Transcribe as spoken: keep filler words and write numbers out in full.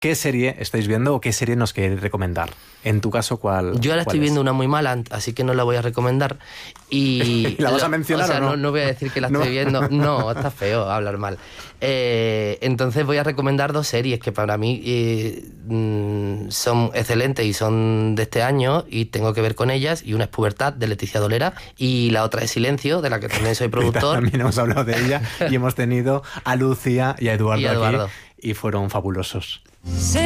¿Qué serie estáis viendo o qué serie nos queréis recomendar? En tu caso, ¿cuál? Yo ahora estoy es? viendo una muy mala, así que no la voy a recomendar. Y ¿La vas lo, a mencionar o sea, o no? no? No voy a decir que la No. estoy viendo. No, está feo hablar mal. Eh, entonces voy a recomendar dos series que para mí eh, son excelentes y son de este año y tengo que ver con ellas. Y una es Pubertad, de Leticia Dolera, y la otra es Silencio, de la que también soy productor. También hemos hablado de ella y hemos tenido a Lucía y a Eduardo, Y a Eduardo. aquí y fueron fabulosos.